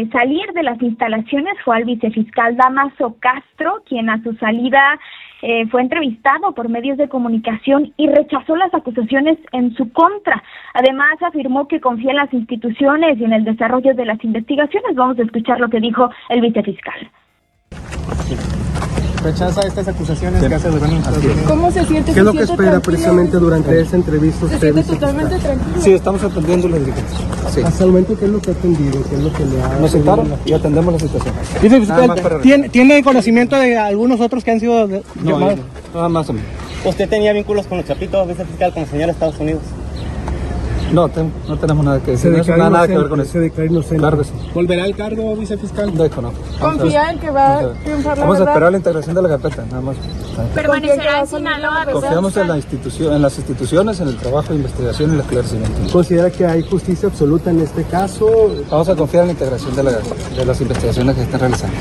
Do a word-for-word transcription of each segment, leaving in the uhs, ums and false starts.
eh, salir de las instalaciones fue al vicefiscal Damaso Castro, quien a su salida eh, fue entrevistado por medios de comunicación y rechazó las acusaciones en su contra. Además, afirmó que confía en las instituciones y en el desarrollo de las investigaciones. Vamos a escuchar lo que dijo el vicefiscal. Sí. ¿Rechaza estas acusaciones sí. que hace el gobierno de Estados Unidos? ¿Cómo se siente? ¿Qué es lo que espera tranquilo? Precisamente durante sí. esta entrevista? ¿Se siente totalmente tranquilo? Sí, estamos atendiendo la diligencia. Sí. Hasta el momento, ¿qué es lo que ha atendido? ¿Qué es lo que le ha... Nos sentaron y atendemos la situación. Dice usted, ¿tiene, ¿tiene conocimiento de algunos otros que han sido de, no, llamados? No, nada más o menos. ¿Usted tenía vínculos con los Chapitos, vicefiscal, con el señor de Estados Unidos? No, ten, no tenemos nada que decir, no tiene nada, nada que ver con eso. Se declara inocente. Claro que sí. ¿Volverá al cargo, vicefiscal? Dejo, no. ¿Confía en que va a triunfar la Vamos verdad? a esperar la integración de la carpeta, nada más. ¿Permanecerá en Sinaloa? Confiamos en, la institución, en las instituciones, en el trabajo de investigación y el esclarecimiento. ¿Considera que hay justicia absoluta en este caso? Vamos a confiar en la integración de, la, de las investigaciones que están realizando.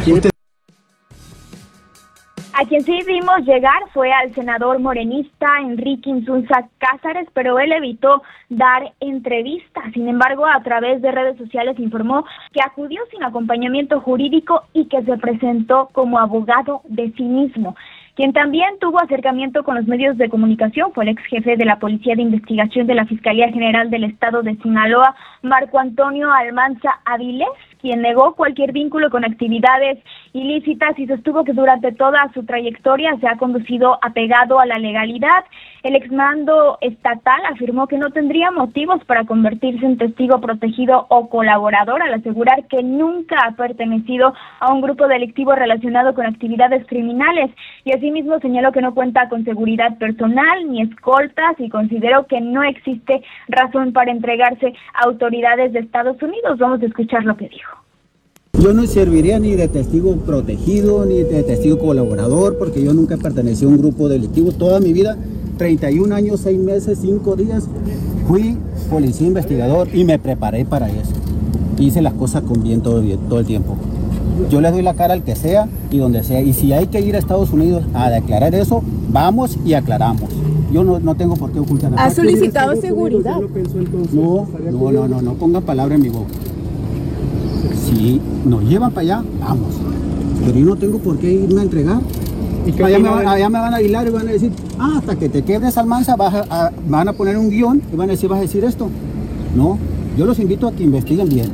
A quien sí vimos llegar fue al senador morenista Enrique Insunza Cázares, pero él evitó dar entrevistas. Sin embargo, a través de redes sociales informó que acudió sin acompañamiento jurídico y que se presentó como abogado de sí mismo. Quien también tuvo acercamiento con los medios de comunicación fue el ex jefe de la Policía de Investigación de la Fiscalía General del Estado de Sinaloa, Marco Antonio Almanza Avilés, quien negó cualquier vínculo con actividades ilícitas y sostuvo que durante toda su trayectoria se ha conducido apegado a la legalidad. El exmando estatal afirmó que no tendría motivos para convertirse en testigo protegido o colaborador, al asegurar que nunca ha pertenecido a un grupo delictivo relacionado con actividades criminales, y asimismo señaló que no cuenta con seguridad personal ni escoltas y consideró que no existe razón para entregarse a autoridades de Estados Unidos. Vamos a escuchar lo que dijo. Yo no serviría ni de testigo protegido ni de testigo colaborador, porque yo nunca pertenecí a un grupo delictivo. Toda mi vida, treinta y un años, seis meses, cinco días, fui policía investigador y me preparé para eso. Hice las cosas con bien todo, todo el tiempo. Yo le doy la cara al que sea y donde sea. Y si hay que ir a Estados Unidos a declarar eso, vamos y aclaramos. Yo no, no tengo por qué ocultar nada. ¿Ha solicitado seguridad? No, no, no, no, no pongan palabra en mi boca. Si nos llevan para allá, vamos. Pero yo no tengo por qué irme a entregar. Allá me, van, allá me van a aislar y van a decir, ah, hasta que te quebres, Almanza, vas a, a, van a poner un guión y van a decir, vas a decir esto. No, yo los invito a que investiguen bien.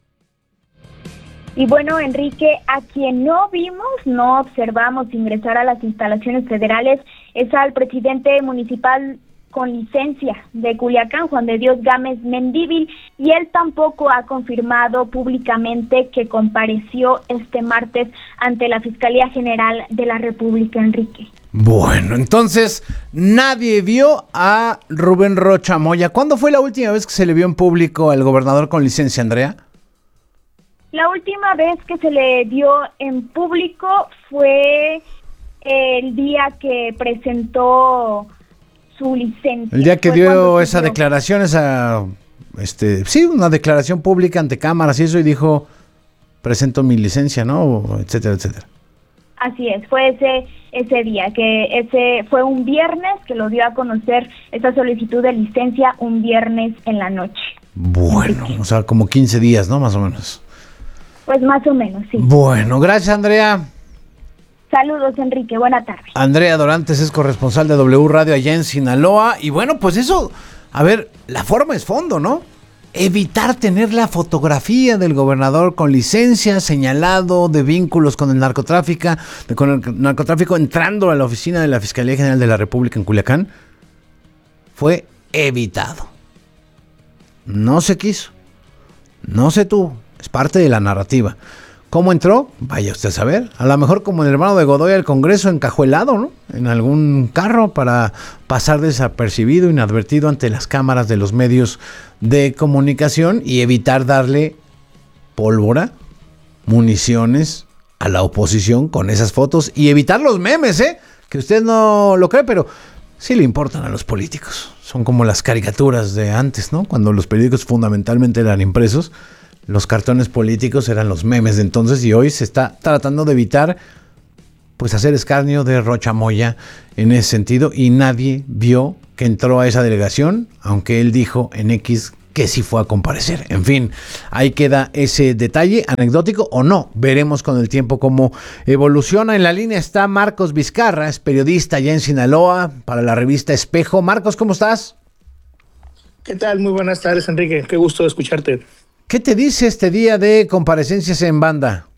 Y bueno, Enrique, a quien no vimos, no observamos ingresar a las instalaciones federales es al presidente municipal con licencia de Culiacán, Juan de Dios Gámez Mendívil, y él tampoco ha confirmado públicamente que compareció este martes ante la Fiscalía General de la República, Enrique. Bueno, entonces nadie vio a Rubén Rocha Moya. ¿Cuándo fue la última vez que se le vio en público al gobernador con licencia, Andrea? La última vez que se le vio en público fue el día que presentó su licencia. El día que dio esa declaración, esa, este, sí, una declaración pública ante cámaras y eso, y dijo, presento mi licencia, ¿no? Etcétera, etcétera. Así es, fue ese ese día, que ese fue un viernes que lo dio a conocer esa solicitud de licencia, un viernes en la noche. Bueno, o sea, como quince días, ¿no? Más o menos. Pues más o menos, sí. Bueno, gracias, Andrea. Saludos, Enrique, buena tarde. Andrea Dorantes es corresponsal de W Radio allá en Sinaloa. Y bueno, pues eso, a ver, la forma es fondo, ¿no? Evitar tener la fotografía del gobernador con licencia, señalado de vínculos con el narcotráfico, con el narcotráfico entrando a la oficina de la Fiscalía General de la República en Culiacán, fue evitado. No se quiso, no se tuvo, es parte de la narrativa. ¿Cómo entró? Vaya usted a saber. A lo mejor como el hermano de Godoy al Congreso, encajuelado, ¿no? En algún carro para pasar desapercibido, inadvertido ante las cámaras de los medios de comunicación y evitar darle pólvora, municiones a la oposición con esas fotos y evitar los memes, ¿eh? Que usted no lo cree, pero sí le importan a los políticos. Son como las caricaturas de antes, ¿no? Cuando los periódicos fundamentalmente eran impresos. Los cartones políticos eran los memes de entonces y hoy se está tratando de evitar pues hacer escarnio de Rocha Moya en ese sentido y nadie vio que entró a esa delegación, aunque él dijo en X que sí fue a comparecer. En fin, ahí queda ese detalle, anecdótico o no. Veremos con el tiempo cómo evoluciona. En la línea está Marcos Vizcarra, es periodista allá en Sinaloa para la revista Espejo. Marcos, ¿cómo estás? ¿Qué tal? Muy buenas tardes, Enrique. Qué gusto escucharte. ¿Qué te dice este día de comparecencias en banda?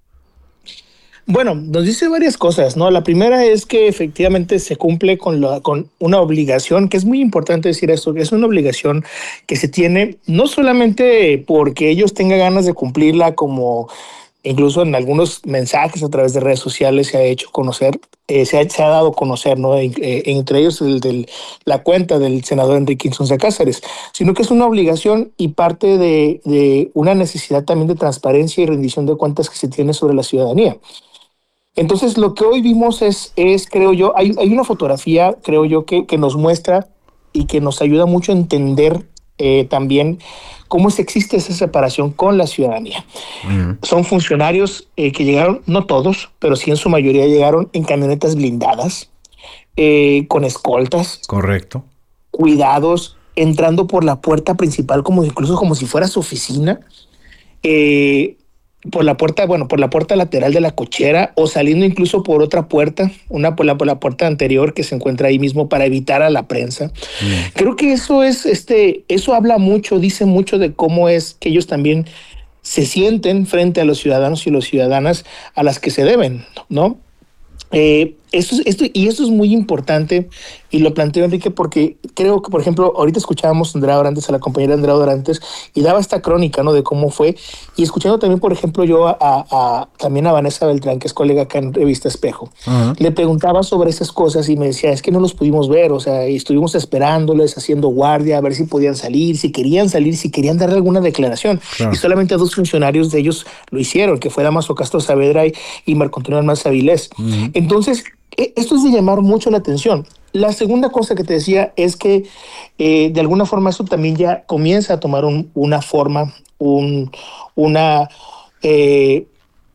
Bueno, nos dice varias cosas, ¿no? La primera es que efectivamente se cumple con, la, con una obligación, que es muy importante decir esto, que es una obligación que se tiene no solamente porque ellos tengan ganas de cumplirla, como incluso en algunos mensajes a través de redes sociales se ha hecho conocer, eh, se, ha, se ha dado a conocer, ¿no? Eh, entre ellos el de la cuenta del senador Enrique Insunza Cáceres, sino que es una obligación y parte de, de una necesidad también de transparencia y rendición de cuentas que se tiene sobre la ciudadanía. Entonces, lo que hoy vimos es, es creo yo, hay, hay una fotografía, creo yo, que, que nos muestra y que nos ayuda mucho a entender eh, también cómo es, existe esa separación con la ciudadanía. Uh-huh. Son funcionarios eh, que llegaron, no todos, pero sí en su mayoría llegaron en camionetas blindadas, eh, con escoltas. Correcto. Cuidados, entrando por la puerta principal, como incluso como si fuera su oficina. Eh, por la puerta, bueno, por la puerta lateral de la cochera o saliendo incluso por otra puerta, una por la, por la puerta anterior que se encuentra ahí mismo para evitar a la prensa. Mm. Creo que eso es, este, eso habla mucho, dice mucho de cómo es que ellos también se sienten frente a los ciudadanos y las ciudadanas a las que se deben, ¿no? Eh, esto, esto, y eso es muy importante y lo planteo, Enrique, porque creo que, por ejemplo, ahorita escuchábamos a Andrea Dorantes, a la compañera Andrea Dorantes, y daba esta crónica, ¿no? De cómo fue, y escuchando también, por ejemplo, yo a, a también a Vanessa Beltrán, que es colega acá en Revista Espejo, uh-huh. Le preguntaba sobre esas cosas y me decía, es que no los pudimos ver, o sea, y estuvimos esperándoles, haciendo guardia, a ver si podían salir, si querían salir, si querían darle alguna declaración, claro. Y solamente dos funcionarios de ellos lo hicieron, que fue Damaso Castro Saavedra y, y Marco Antonio Almanza Avilés. Uh-huh. Entonces, esto es de llamar mucho la atención. La segunda cosa que te decía es que eh, de alguna forma eso también ya comienza a tomar un, una forma, un, una eh,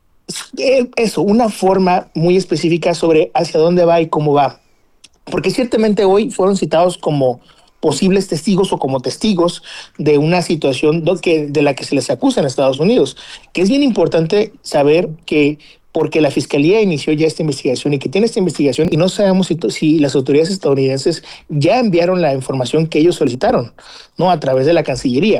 eso, una forma muy específica sobre hacia dónde va y cómo va. Porque ciertamente hoy fueron citados como posibles testigos o como testigos de una situación que, de la que se les acusa en Estados Unidos, que es bien importante saber que porque la Fiscalía inició ya esta investigación y que tiene esta investigación y no sabemos si, si las autoridades estadounidenses ya enviaron la información que ellos solicitaron, ¿no? A través de la Cancillería.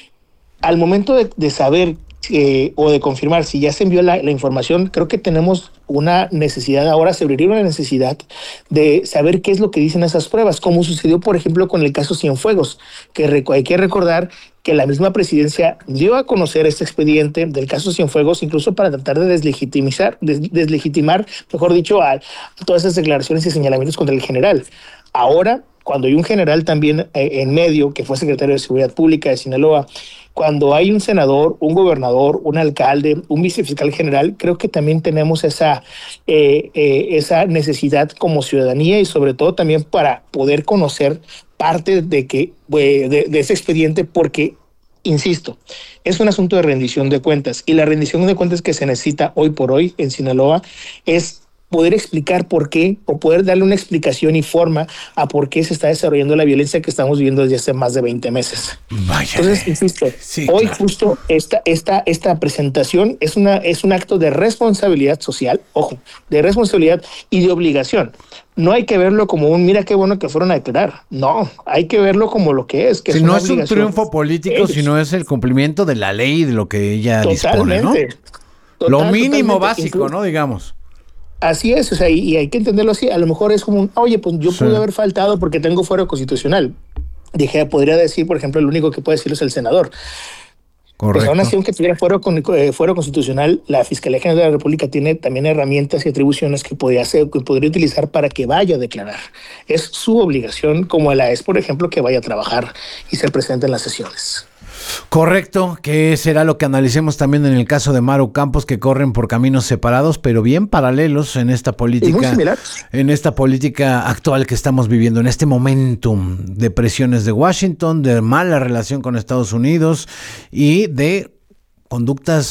Al momento de, de saber eh, o de confirmar si ya se envió la, la información, creo que tenemos una necesidad, ahora se abriría una necesidad de saber qué es lo que dicen esas pruebas, como sucedió, por ejemplo, con el caso Cienfuegos, que rec- hay que recordar que la misma presidencia dio a conocer este expediente del caso Cienfuegos, incluso para tratar de deslegitimizar, des- deslegitimar, mejor dicho, a, a todas esas declaraciones y señalamientos contra el general. Ahora, cuando hay un general también eh, en medio, que fue secretario de Seguridad Pública de Sinaloa, cuando hay un senador, un gobernador, un alcalde, un vicefiscal general, creo que también tenemos esa, eh, eh, esa necesidad como ciudadanía y sobre todo también para poder conocer parte de, que, de, de ese expediente porque, insisto, es un asunto de rendición de cuentas y la rendición de cuentas que se necesita hoy por hoy en Sinaloa es poder explicar por qué o poder darle una explicación y forma a por qué se está desarrollando la violencia que estamos viviendo desde hace más de veinte meses. Vaya. Entonces, insisto, sí, hoy claro. justo esta, esta, esta presentación es, una, es un acto de responsabilidad social, ojo, de responsabilidad y de obligación. No hay que verlo como un, mira qué bueno que fueron a declarar. No, hay que verlo como lo que es. Que si es no es un triunfo político, sino es el cumplimiento de la ley y de lo que ella dispone, ¿no? Total, lo mínimo básico, incluso, ¿no? Digamos. Así es, o sea, y, y hay que entenderlo así. A lo mejor es como, un, oye, pues yo sí. pude haber faltado porque tengo fuero constitucional. Dije, podría decir, por ejemplo, el único que puede decirlo es el senador. Correcto. Pues aún así, aunque tuviera fuero, con, eh, fuero constitucional, la Fiscalía General de la República tiene también herramientas y atribuciones que podría, hacer, que podría utilizar para que vaya a declarar. Es su obligación, como la es, por ejemplo, que vaya a trabajar y ser presente en las sesiones. Correcto, que será lo que analicemos también en el caso de Maru Campos, que corren por caminos separados, pero bien paralelos en esta política, en esta política actual que estamos viviendo, en este momentum de presiones de Washington, de mala relación con Estados Unidos y de conductas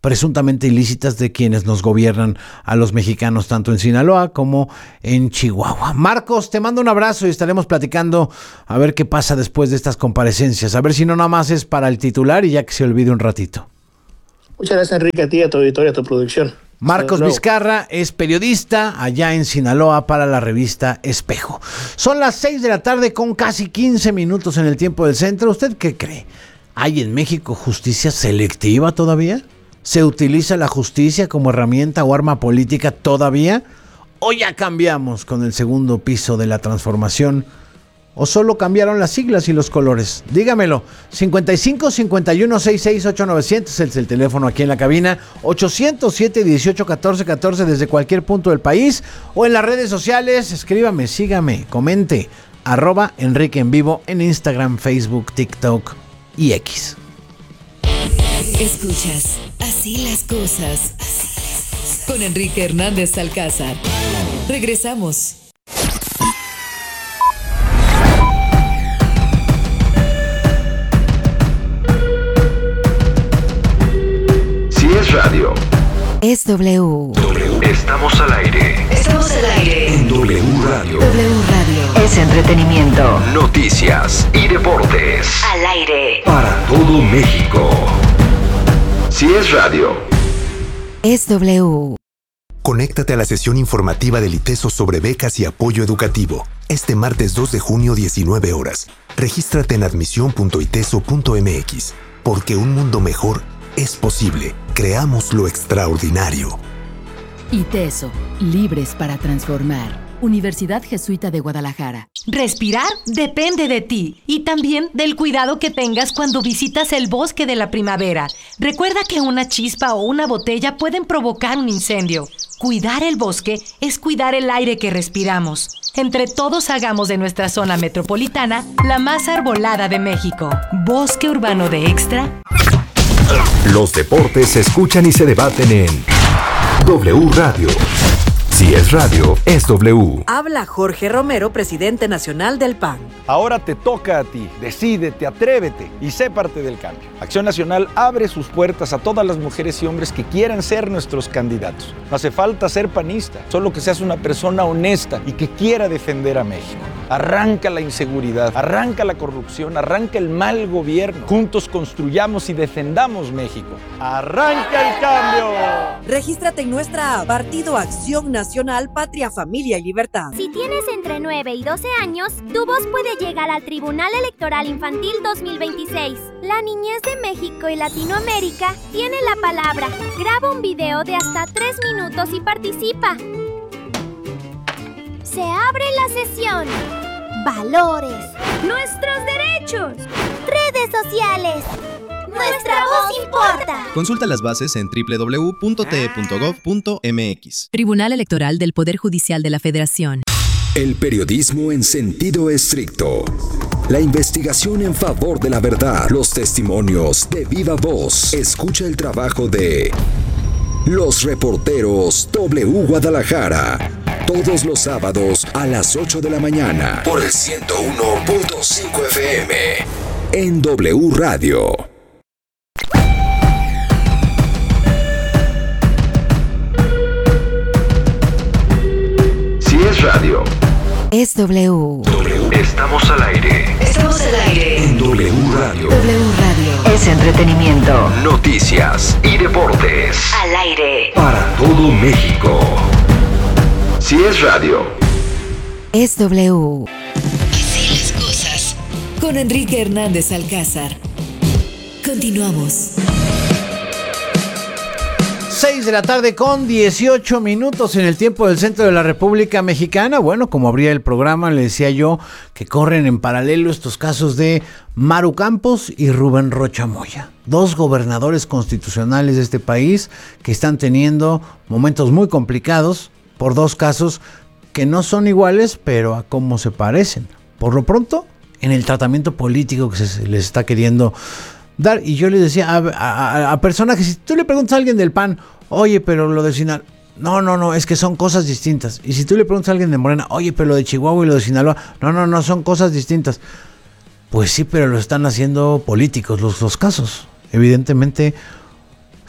presuntamente ilícitas de quienes nos gobiernan a los mexicanos, tanto en Sinaloa como en Chihuahua. Marcos, te mando un abrazo y estaremos platicando a ver qué pasa después de estas comparecencias, a ver si no nada más es para el titular y ya que se olvide un ratito. Muchas gracias, Enrique, a ti, a tu auditorio, a tu producción. Marcos Vizcarra es periodista allá en Sinaloa para la revista Espejo. Son las seis de la tarde con casi quince minutos en el tiempo del centro. ¿Usted qué cree? ¿Hay en México justicia selectiva todavía? ¿Se utiliza la justicia como herramienta o arma política todavía? ¿O ya cambiamos con el segundo piso de la transformación? ¿O solo cambiaron las siglas y los colores? Dígamelo. cincuenta y cinco, cincuenta y uno, sesenta y seis, ochenta y nueve cero cero es el teléfono aquí en la cabina. ochocientos siete, dieciocho, catorce, catorce desde cualquier punto del país. O en las redes sociales. Escríbame, sígame, comente. Arroba Enrique en Vivo en Instagram, Facebook, TikTok y X. Escuchas Así las cosas con Enrique Hernández Alcázar. Regresamos. Si es radio, es W. W. Estamos al aire. Estamos al aire. En W Radio. W Radio. Es entretenimiento. Noticias y deportes. Al aire. Para todo México. Si es radio, es W. Conéctate a la sesión informativa del ITESO sobre becas y apoyo educativo. Este martes dos de junio, diecinueve horas. Regístrate en admisión punto iteso punto eme equis. Porque un mundo mejor es posible. Creamos lo extraordinario. ITESO, libres para transformar. Universidad Jesuita de Guadalajara. Respirar depende de ti y también del cuidado que tengas cuando visitas el bosque de la primavera. Recuerda que una chispa o una botella pueden provocar un incendio. Cuidar el bosque es cuidar el aire que respiramos. Entre todos hagamos de nuestra zona metropolitana la más arbolada de México. Bosque Urbano de Extra. Los deportes se escuchan y se debaten en W Radio. Si es radio, es W. Habla Jorge Romero, presidente nacional del P A N. Ahora te toca a ti. Decídete, atrévete y sé parte del cambio. Acción Nacional abre sus puertas a todas las mujeres y hombres que quieran ser nuestros candidatos. No hace falta ser panista, solo que seas una persona honesta y que quiera defender a México. Arranca la inseguridad, arranca la corrupción, arranca el mal gobierno. Juntos construyamos y defendamos México. ¡Arranca el cambio! Regístrate en nuestra app Partido Acción Nacional, Patria, Familia y Libertad. Si tienes entre nueve y doce años, tu voz puede llegar al Tribunal Electoral Infantil dos mil veintiséis. La niñez de México y Latinoamérica tiene la palabra. Graba un video de hasta tres minutos y participa. Se abre la sesión. Valores. Nuestros derechos. Redes sociales. Nuestra voz importa. Consulta las bases en doble u doble u doble u punto t e punto gov punto eme equis. Tribunal Electoral del Poder Judicial de la Federación. El periodismo en sentido estricto. La investigación en favor de la verdad. Los testimonios de viva voz. Escucha el trabajo de los reporteros W Guadalajara. Todos los sábados a las ocho de la mañana. Por el ciento uno punto cinco F M. En W Radio. Si es radio, es W. W. Estamos al aire. Estamos al aire. En W Radio. W Radio. Es entretenimiento. Noticias y deportes. Al aire. Para todo México. Si es radio, es W. Así las cosas. Con Enrique Hernández Alcázar. Continuamos. seis de la tarde con dieciocho minutos en el tiempo del centro de la República Mexicana. Bueno, como abría el programa, le decía yo que corren en paralelo estos casos de Maru Campos y Rubén Rocha Moya, dos gobernadores constitucionales de este país que están teniendo momentos muy complicados por dos casos que no son iguales, pero a cómo se parecen. Por lo pronto, en el tratamiento político que se les está queriendo dar. Y yo le decía a, a, a personas que si tú le preguntas a alguien del P A N, oye, pero lo de Sinaloa, no, no, no, es que son cosas distintas. Y si tú le preguntas a alguien de Morena, oye, pero lo de Chihuahua y lo de Sinaloa, no, no, no, son cosas distintas. Pues sí, pero lo están haciendo políticos los dos casos. Evidentemente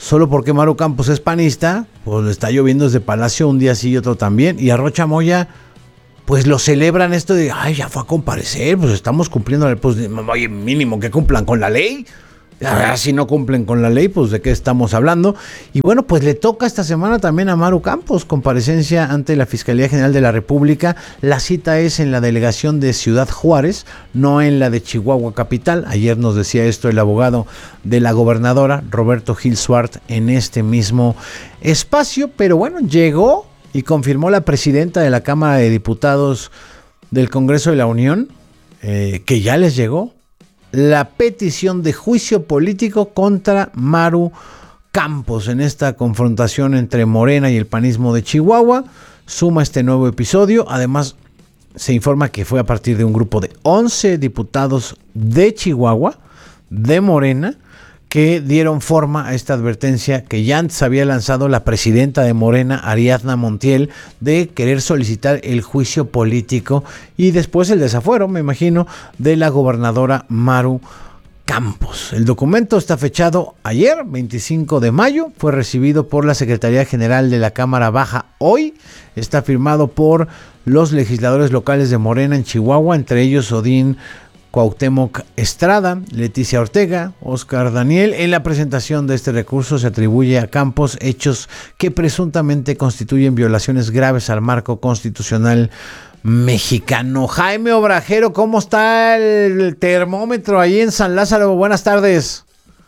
solo porque Maru Campos es panista, pues le está lloviendo desde Palacio un día sí y otro también, y a Rocha Moya pues lo celebran esto de, ay, ya fue a comparecer, pues estamos cumpliendo, pues oye, mínimo que cumplan con la ley. A ver, si no cumplen con la ley, pues de qué estamos hablando. Y bueno, pues le toca esta semana también a Maru Campos, comparecencia ante la Fiscalía General de la República. La cita es en la delegación de Ciudad Juárez, no en la de Chihuahua Capital. Ayer nos decía esto el abogado de la gobernadora, Roberto Gil Suart, en este mismo espacio. Pero bueno, llegó y confirmó la presidenta de la Cámara de Diputados del Congreso de la Unión, eh, que ya les llegó la petición de juicio político contra Maru Campos en esta confrontación entre Morena y el panismo de Chihuahua. Suma este nuevo episodio. Además, se informa que fue a partir de un grupo de once diputados de Chihuahua, de Morena, que dieron forma a esta advertencia que ya antes había lanzado la presidenta de Morena, Ariadna Montiel, de querer solicitar el juicio político y después el desafuero, me imagino, de la gobernadora Maru Campos. El documento está fechado ayer, veinticinco de mayo, fue recibido por la Secretaría General de la Cámara Baja hoy, está firmado por los legisladores locales de Morena en Chihuahua, entre ellos Odín Cuauhtémoc Estrada, Leticia Ortega, Óscar Daniel. En la presentación de este recurso se atribuye a Campos hechos que presuntamente constituyen violaciones graves al marco constitucional mexicano. Jaime Obrajero, ¿cómo está el termómetro ahí en San Lázaro? Buenas tardes.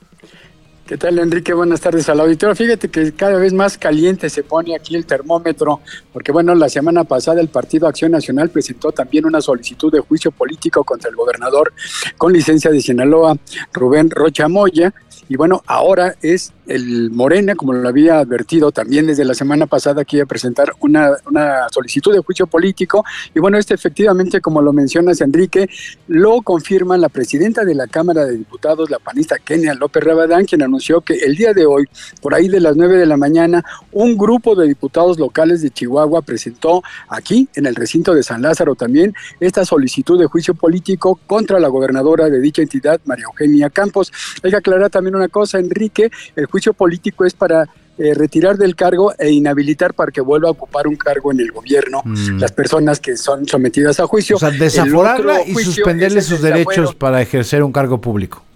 ¿Qué tal, Enrique? Buenas tardes al auditorio. Fíjate que cada vez más caliente se pone aquí el termómetro, porque bueno, la semana pasada el Partido Acción Nacional presentó también una solicitud de juicio político contra el gobernador con licencia de Sinaloa, Rubén Rocha Moya, y bueno, ahora es el Morena, como lo había advertido también desde la semana pasada, que iba a presentar una, una solicitud de juicio político, y bueno, este efectivamente, como lo mencionas, Enrique, lo confirma la presidenta de la Cámara de Diputados, la panista Kenia López Rabadán, quien anunció que el día de hoy, por ahí de las nueve de la mañana, un grupo de diputados locales de Chihuahua presentó aquí, en el recinto de San Lázaro también, esta solicitud de juicio político contra la gobernadora de dicha entidad, María Eugenia Campos. Hay que aclarar también una cosa, Enrique, el juicio político es para eh, retirar del cargo e inhabilitar para que vuelva a ocupar un cargo en el gobierno mm. las personas que son sometidas a juicio. O sea, desaforarla y suspenderle sus derechos para ejercer un cargo público.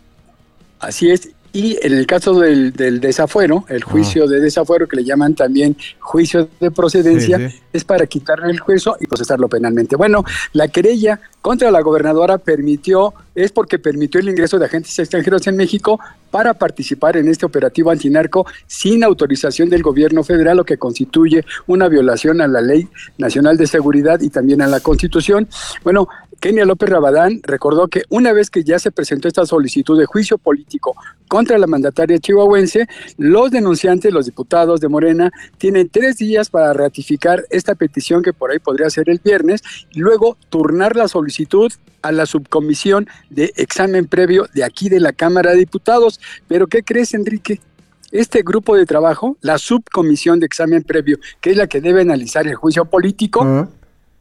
Así es. Y en el caso del, del desafuero, el juicio ah. de desafuero, que le llaman también juicio de procedencia, sí, sí. es para quitarle el juicio y procesarlo penalmente. Bueno, la querella contra la gobernadora permitió, es porque permitió el ingreso de agentes extranjeros en México para participar en este operativo antinarco sin autorización del gobierno federal, lo que constituye una violación a la Ley Nacional de Seguridad y también a la Constitución. Bueno, Kenia López Rabadán recordó que una vez que ya se presentó esta solicitud de juicio político contra la mandataria chihuahuense, los denunciantes, los diputados de Morena, tienen tres días para ratificar esta petición, que por ahí podría ser el viernes, y luego turnar la solicitud a la subcomisión de examen previo de aquí de la Cámara de Diputados. Pero ¿qué crees, Enrique? Este grupo de trabajo, la subcomisión de examen previo, que es la que debe analizar el juicio político, uh-huh.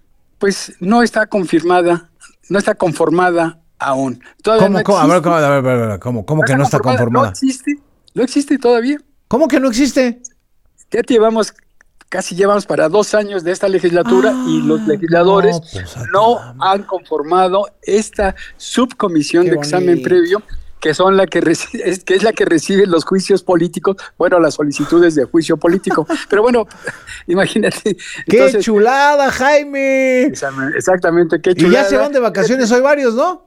pues no está confirmada, no está conformada aún. Todavía ¿Cómo, no cómo, a ver, cómo, a ver, a ver, ¿cómo, cómo no que no está conformada? No existe, no existe todavía. ¿Cómo que no existe? Ya llevamos, casi llevamos para dos años de esta legislatura ah, y los legisladores no, pues, no han conformado esta subcomisión Qué de bonito. examen previo, que son la que, reci- es, que es la que recibe los juicios políticos, bueno, las solicitudes de juicio político. Pero bueno, imagínate. ¡Qué entonces, chulada, Jaime! Exactamente, qué chulada. Y ya se van de vacaciones hoy varios, ¿no?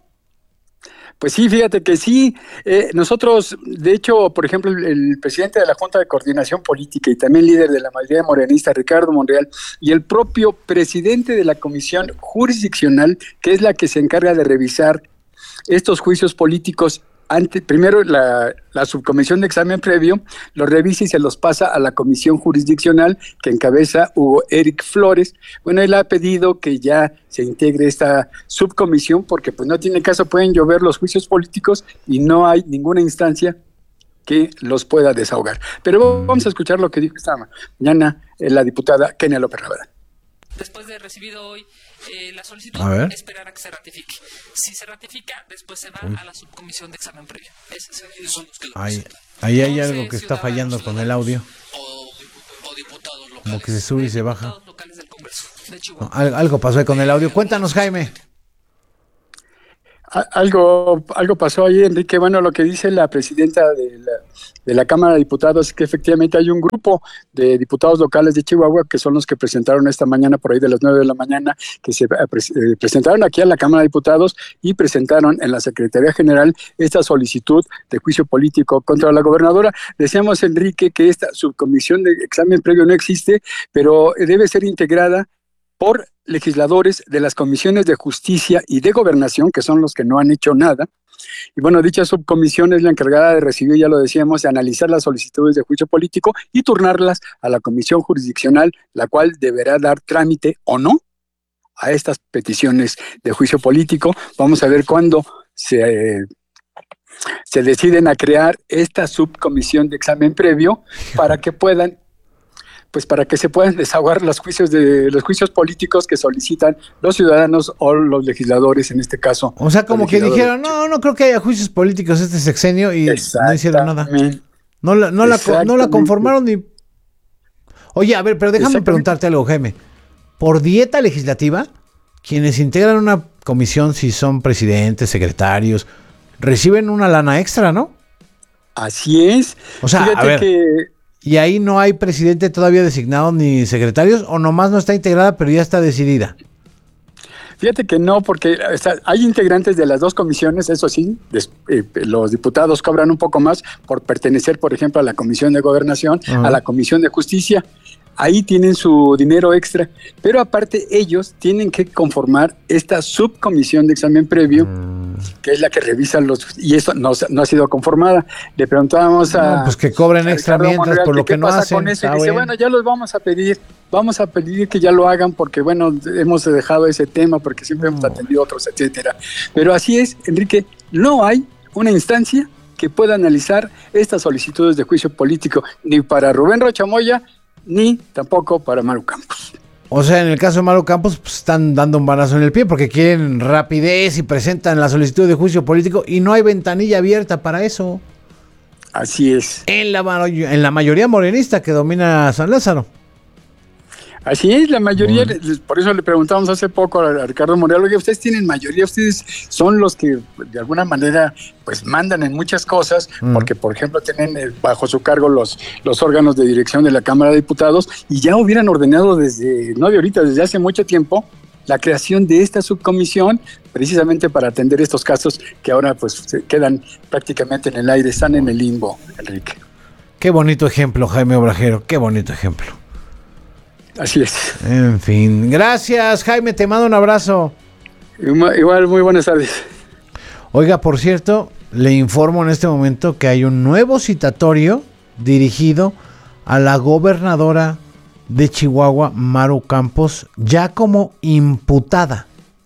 Pues sí, fíjate que sí. Eh, nosotros, de hecho, por ejemplo, el, el presidente de la Junta de Coordinación Política y también líder de la mayoría morenista, Ricardo Monreal, y el propio presidente de la Comisión Jurisdiccional, que es la que se encarga de revisar estos juicios políticos, ante, primero la, la subcomisión de examen previo los revisa y se los pasa a la comisión jurisdiccional que encabeza Hugo Eric Flores. Bueno, él ha pedido que ya se integre esta subcomisión porque pues no tiene caso, pueden llover los juicios políticos y no hay ninguna instancia que los pueda desahogar. Pero vamos a escuchar lo que dijo esta mañana la diputada Kenia López Rabadán. Después de recibido hoy Eh, la solicitud A ver. esperar a que se ratifique. Si se ratifica, después se va Uy. a la subcomisión de examen previo. Esos son los que lo Ahí, presentan. ahí hay algo que está fallando con el audio. Como que se sube y se baja. No, al- algo pasó ahí con el audio. Cuéntanos, Jaime. A- Algo, algo pasó ahí, Enrique. Bueno, lo que dice la presidenta de la, de la Cámara de Diputados es que efectivamente hay un grupo de diputados locales de Chihuahua que son los que presentaron esta mañana, por ahí de las nueve de la mañana, que se eh, pres- eh, presentaron aquí a la Cámara de Diputados y presentaron en la Secretaría General esta solicitud de juicio político contra la gobernadora. Decíamos, Enrique, que esta subcomisión de examen previo no existe, pero debe ser integrada por legisladores de las comisiones de justicia y de gobernación, que son los que no han hecho nada. Y bueno, dicha subcomisión es la encargada de recibir, ya lo decíamos, de analizar las solicitudes de juicio político y turnarlas a la comisión jurisdiccional, la cual deberá dar trámite o no a estas peticiones de juicio político. Vamos a ver cuándo se, eh, se deciden a crear esta subcomisión de examen previo para que puedan pues para que se puedan desahogar los juicios de los juicios políticos que solicitan los ciudadanos o los legisladores en este caso. O sea, como los que legisladores. dijeron, no, no creo que haya juicios políticos este sexenio y no hicieron nada. No la, no la, co- no la Exactamente. conformaron ni... Oye, a ver, pero déjame Exactamente. preguntarte algo, Jaime. Por dieta legislativa, quienes integran una comisión, si son presidentes, secretarios, reciben una lana extra, ¿no? Así es. O sea, Fíjate a ver, que ¿y ahí no hay presidente todavía designado ni secretarios? ¿O nomás no está integrada, pero ya está decidida? Fíjate que no, porque o sea, hay integrantes de las dos comisiones, eso sí, des- eh, los diputados cobran un poco más por pertenecer, por ejemplo, a la Comisión de Gobernación, Ajá. a la Comisión de Justicia. Ahí tienen su dinero extra, pero aparte ellos tienen que conformar esta subcomisión de examen previo, Mm. que es la que revisa los... Y eso no, se- no ha sido conformada. Le preguntábamos a... No, pues que cobren a extra Ricardo mientras Monreal por lo qué que no pasa hacen. con eso, y Está dice, bien. bueno, ya los vamos a pedir, vamos a pedir que ya lo hagan porque, bueno, hemos dejado ese tema porque siempre hemos atendido otros, etcétera. Pero así es, Enrique, no hay una instancia que pueda analizar estas solicitudes de juicio político, ni para Rubén Rocha Moya, ni tampoco para Maru Campos. O sea, en el caso de Maru Campos, pues, están dando un balazo en el pie porque quieren rapidez y presentan la solicitud de juicio político y no hay ventanilla abierta para eso. Así es. En la, ma- en la mayoría morenista que domina San Lázaro. Así es, la mayoría, les- por eso le preguntamos hace poco a, a Ricardo Monreal, oye, ustedes tienen mayoría, ustedes son los que de alguna manera pues mandan en muchas cosas, Mm. porque por ejemplo tienen eh, bajo su cargo los, los órganos de dirección de la Cámara de Diputados y ya hubieran ordenado desde, no de ahorita, desde hace mucho tiempo, la creación de esta subcomisión precisamente para atender estos casos que ahora pues se quedan prácticamente en el aire, están en el limbo, Enrique. Qué bonito ejemplo, Jaime Obrajero, qué bonito ejemplo. Así es. En fin, gracias, Jaime, te mando un abrazo. Igual, igual, muy buenas tardes. Oiga, por cierto, le informo en este momento que hay un nuevo citatorio dirigido a la gobernadora de Chihuahua, Maru Campos, ya como imputada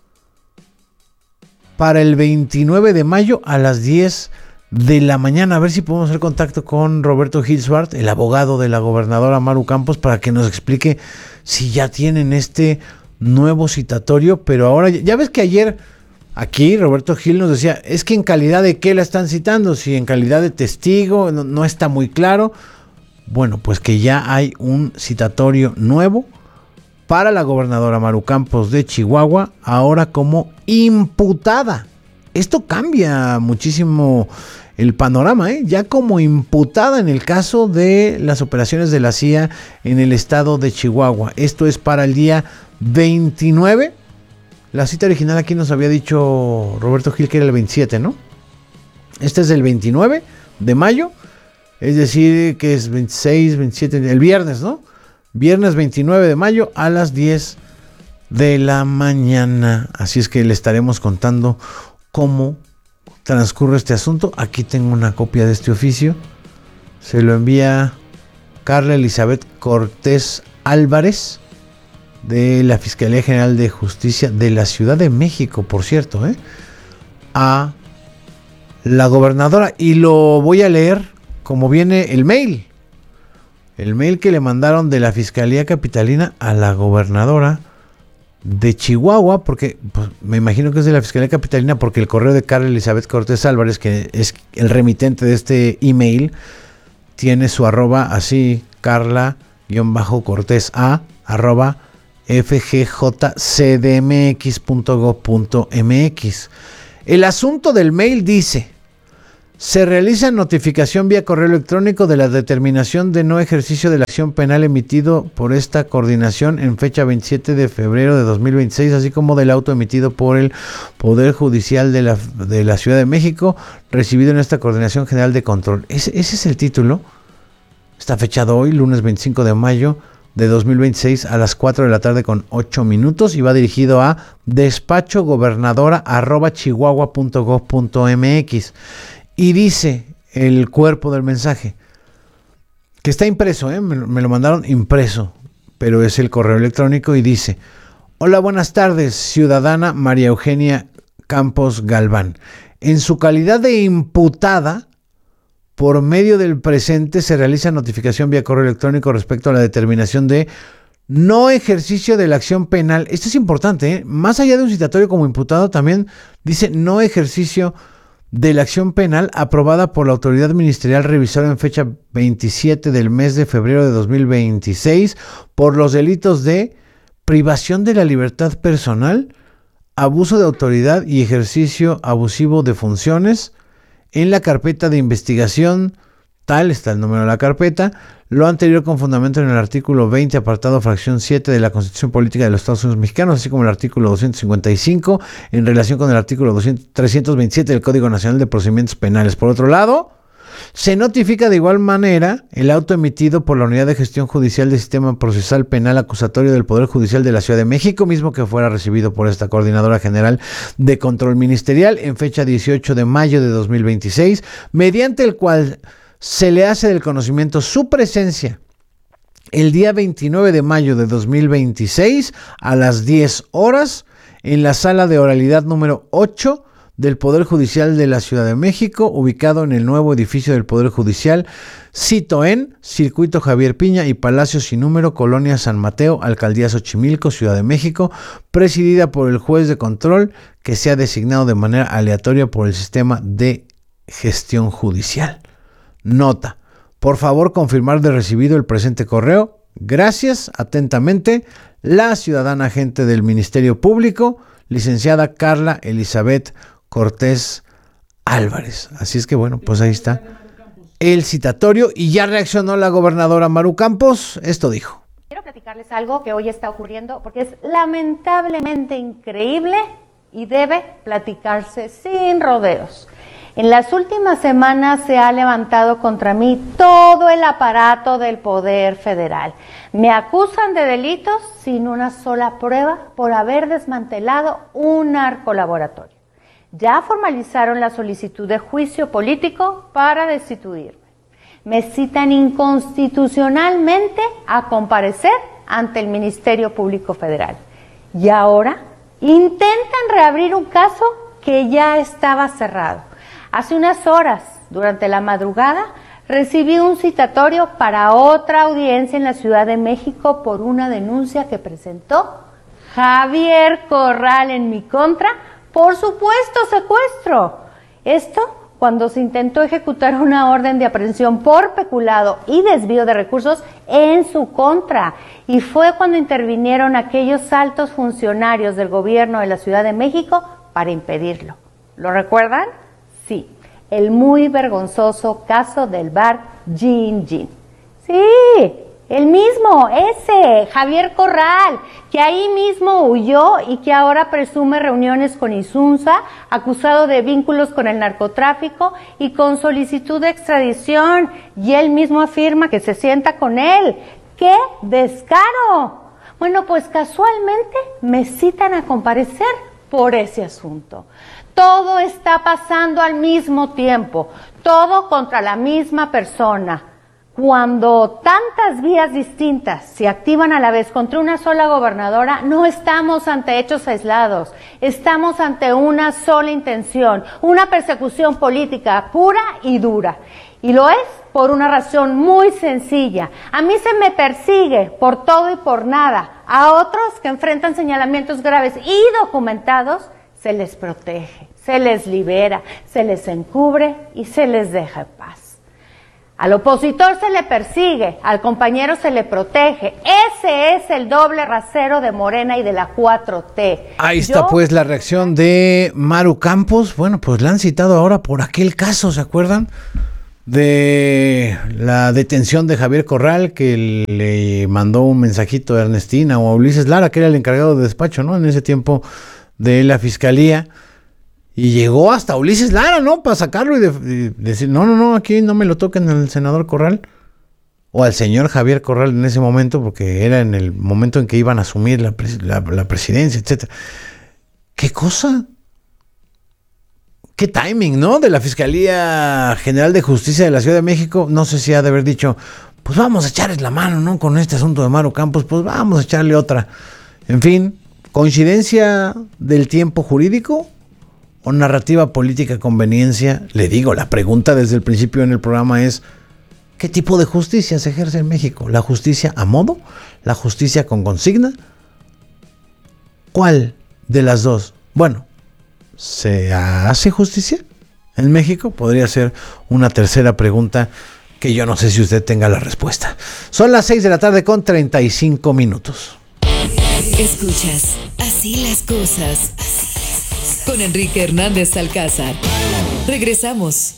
para el veintinueve de mayo a las diez de la mañana. A ver si podemos hacer contacto con Roberto Hilsbart, el abogado de la gobernadora Maru Campos, para que nos explique si ya tienen este nuevo citatorio. Pero ahora, ya ves que ayer aquí Roberto Gil nos decía, es que en calidad de qué la están citando, si en calidad de testigo, no, no está muy claro. Bueno, pues que ya hay un citatorio nuevo para la gobernadora Maru Campos de Chihuahua, ahora como imputada. Esto cambia muchísimo el panorama, ¿eh? Ya como imputada en el caso de las operaciones de la C I A en el estado de Chihuahua. Esto es para el día veintinueve. La cita original aquí nos había dicho Roberto Gil que era el veintisiete, ¿no? Este es el veintinueve de mayo, es decir, que es veintiséis, veintisiete, el viernes, ¿no? Viernes veintinueve de mayo a las diez de la mañana. Así es que le estaremos contando cómo transcurre este asunto. Aquí tengo una copia de este oficio. Se lo envía Carla Elizabeth Cortés Álvarez de la Fiscalía General de Justicia de la Ciudad de México, por cierto, ¿eh? a la gobernadora. Y lo voy a leer como viene el mail. El mail que le mandaron de la Fiscalía Capitalina a la gobernadora de Chihuahua, porque pues, me imagino que es de la Fiscalía Capitalina, porque el correo de Carla Elizabeth Cortés Álvarez, que es el remitente de este email, tiene su arroba así, Carla-Cortés A, arroba f g j c d m x punto gob punto m x. El asunto del mail dice: se realiza notificación vía correo electrónico de la determinación de no ejercicio de la acción penal emitido por esta coordinación en fecha veintisiete de febrero de dos mil veintiséis, así como del auto emitido por el Poder Judicial de la, de la Ciudad de México, recibido en esta Coordinación General de Control. Ese, ese es el título. Está fechado hoy, lunes veinticinco de mayo de dos mil veintiséis a las cuatro de la tarde con ocho minutos, y va dirigido a despachogobernadora arroba chihuahua punto gob punto m x. Y dice el cuerpo del mensaje, que está impreso, ¿eh? me, me lo mandaron impreso, pero es el correo electrónico, y dice: hola, buenas tardes, ciudadana María Eugenia Campos Galván. En su calidad de imputada, por medio del presente se realiza notificación vía correo electrónico respecto a la determinación de no ejercicio de la acción penal. Esto es importante, ¿eh? Más allá de un citatorio como imputado, también dice no ejercicio de la acción penal aprobada por la autoridad ministerial revisora en fecha veintisiete del mes de febrero de dos mil veintiséis por los delitos de privación de la libertad personal, abuso de autoridad y ejercicio abusivo de funciones. En la carpeta de investigación, tal está el número de la carpeta, lo anterior con fundamento en el artículo veinte, apartado fracción siete de la Constitución Política de los Estados Unidos Mexicanos, así como el artículo doscientos cincuenta y cinco en relación con el artículo trescientos veintisiete del Código Nacional de Procedimientos Penales. Por otro lado, se notifica de igual manera el auto emitido por la Unidad de Gestión Judicial del Sistema Procesal Penal Acusatorio del Poder Judicial de la Ciudad de México, mismo que fuera recibido por esta Coordinadora General de Control Ministerial en fecha dieciocho de mayo de dos mil veintiséis, mediante el cual se le hace del conocimiento su presencia el día veintinueve de mayo de dos mil veintiséis a las diez horas en la sala de oralidad número ocho del Poder Judicial de la Ciudad de México, ubicado en el nuevo edificio del Poder Judicial, sito en Circuito Javier Piña y Palacio Sin Número, Colonia San Mateo, Alcaldía Xochimilco, Ciudad de México, presidida por el juez de control que sea designado de manera aleatoria por el sistema de gestión judicial. Nota: por favor confirmar de recibido el presente correo. Gracias, atentamente, la ciudadana agente del Ministerio Público, licenciada Carla Elizabeth Cortés Álvarez. Así es que bueno, pues ahí está el citatorio, y ya reaccionó la gobernadora Maru Campos. Esto dijo: quiero platicarles algo que hoy está ocurriendo porque es lamentablemente increíble y debe platicarse sin rodeos. En las últimas semanas se ha levantado contra mí todo el aparato del Poder Federal. Me acusan de delitos sin una sola prueba por haber desmantelado un narcolaboratorio. Ya formalizaron la solicitud de juicio político para destituirme. Me citan inconstitucionalmente a comparecer ante el Ministerio Público Federal. Y ahora intentan reabrir un caso que ya estaba cerrado. Hace unas horas, durante la madrugada, recibí un citatorio para otra audiencia en la Ciudad de México por una denuncia que presentó Javier Corral en mi contra por supuesto secuestro. Esto cuando se intentó ejecutar una orden de aprehensión por peculado y desvío de recursos en su contra. Y fue cuando intervinieron aquellos altos funcionarios del gobierno de la Ciudad de México para impedirlo. ¿Lo recuerdan? Sí, el muy vergonzoso caso del bar Gin Gin. Sí, el mismo, ese, Javier Corral, que ahí mismo huyó y que ahora presume reuniones con Insunza, acusado de vínculos con el narcotráfico y con solicitud de extradición. Y él mismo afirma que se sienta con él. ¡Qué descaro! Bueno, pues casualmente me citan a comparecer por ese asunto. Todo está pasando al mismo tiempo, todo contra la misma persona. Cuando tantas vías distintas se activan a la vez contra una sola gobernadora, no estamos ante hechos aislados, estamos ante una sola intención, una persecución política pura y dura. Y lo es por una razón muy sencilla. A mí se me persigue por todo y por nada, A otros que enfrentan señalamientos graves y documentados, se les protege, se les libera, se les encubre y se les deja en paz. Al opositor se le persigue, al compañero se le protege. Ese es el doble rasero de Morena y de la cuatro T. Ahí está Yo... pues la reacción de Maru Campos. Bueno, pues la han citado ahora por aquel caso, ¿se acuerdan? De la detención de Javier Corral, que le mandó un mensajito a Ernestina o a Ulises Lara, que era el encargado de despacho, ¿no? En ese tiempo de la fiscalía. Y llegó hasta Ulises Lara, ¿no? Para sacarlo y, de, y decir, no, no, no, aquí no me lo toquen al senador Corral. O al señor Javier Corral en ese momento, porque era en el momento en que iban a asumir la, la, la presidencia, etcétera. ¿Qué cosa? ¿Qué timing, no? De la Fiscalía General de Justicia de la Ciudad de México. No sé si ha de haber dicho, pues vamos a echarles la mano, ¿no? Con este asunto de Maru Campos, pues vamos a echarle otra. En fin, ¿coincidencia del tiempo jurídico o narrativa política conveniencia? Le digo, la pregunta desde el principio en el programa es, ¿qué tipo de justicia se ejerce en México? ¿La justicia a modo? ¿La justicia con consigna? ¿Cuál de las dos? Bueno, ¿se hace justicia en México? Podría ser una tercera pregunta que yo no sé si usted tenga la respuesta. Son las seis de la tarde con treinta y cinco minutos. Escuchas Así las cosas con Enrique Hernández Alcázar. Regresamos.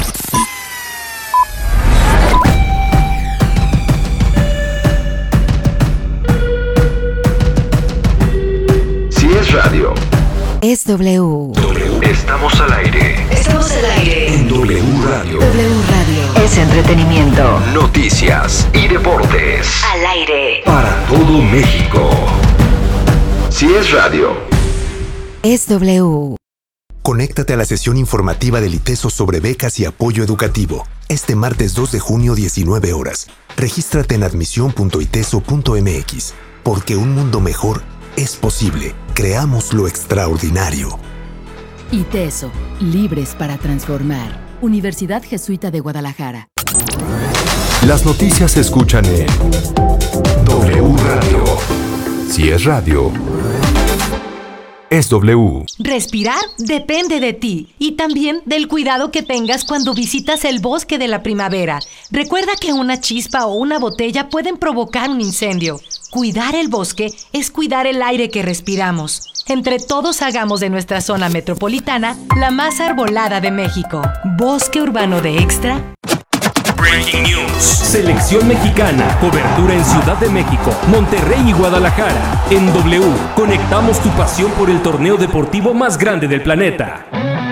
Si es radio, es W. Estamos al aire. Estamos al aire. En W Radio. W Radio. Es entretenimiento. Noticias y deportes. Al aire. Para todo México. Si es radio, es W. Conéctate a la sesión informativa del ITESO sobre becas y apoyo educativo. Este martes dos de junio, diecinueve horas. Regístrate en admisión punto iteso punto mx. Porque un mundo mejor es posible. Creamos lo extraordinario. ITESO, libres para transformar. Universidad Jesuita de Guadalajara. las noticias se escuchan en W Radio. Si es radio, es W. Respirar depende de ti y también del cuidado que tengas cuando visitas el bosque de la primavera. Recuerda que una chispa o una botella pueden provocar un incendio. Cuidar el bosque es cuidar el aire que respiramos. Entre todos hagamos de nuestra zona metropolitana la más arbolada de México. Bosque Urbano de Extra. Breaking News. Selección mexicana. Cobertura en Ciudad de México, Monterrey y Guadalajara. En W, conectamos tu pasión por el torneo deportivo más grande del planeta.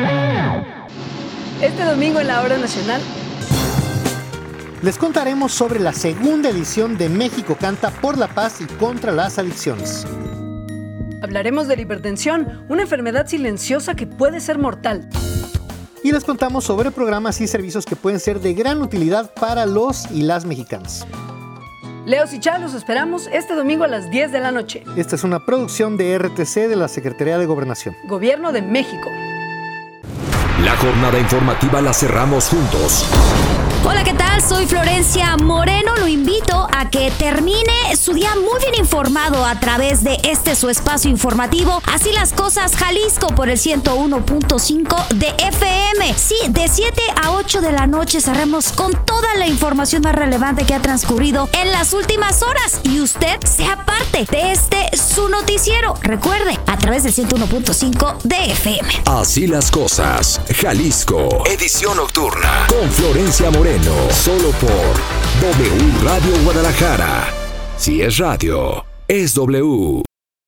Este domingo en la Hora Nacional les contaremos sobre la segunda edición de México Canta por la Paz y contra las Adicciones. hablaremos de la hipertensión, una enfermedad silenciosa que puede ser mortal. Y les contamos sobre programas y servicios que pueden ser de gran utilidad para los y las mexicanos. Leos y Chá, los esperamos este domingo a las diez de la noche. Esta es una producción de R T C de la Secretaría de Gobernación. Gobierno de México. La jornada informativa la cerramos juntos. Hola, ¿qué tal? Soy Florencia Moreno. Lo invito a que termine su día muy bien informado a través de este su espacio informativo. Así las cosas, Jalisco, por el ciento uno punto cinco de F M. Sí, de siete a ocho de la noche cerremos con toda la información más relevante que ha transcurrido en las últimas horas. Y usted sea parte de este su noticiero. Recuerde, a través del ciento uno punto cinco de F M. Así las cosas, Jalisco. Edición nocturna con Florencia Moreno. Solo por W Radio Guadalajara. Si es radio, es W.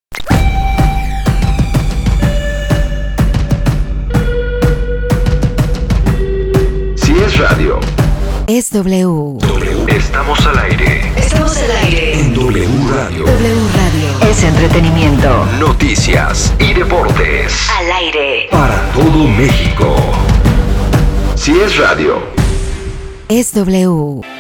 Si es radio, es W. Estamos al aire. Estamos al aire. En W Radio. W Radio. Es entretenimiento. Noticias y deportes. Al aire. Para todo México. Si es radio, es W.